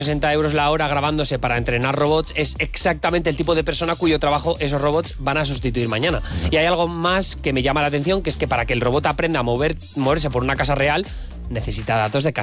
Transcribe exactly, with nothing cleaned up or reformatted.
sesenta euros la hora grabándose para entrenar robots es exactamente el tipo de persona cuyo trabajo esos robots van a sustituir mañana. Y hay algo más que me llama la atención, que es que para que el robot aprenda a mover, moverse por una casa real, necesita datos de casa.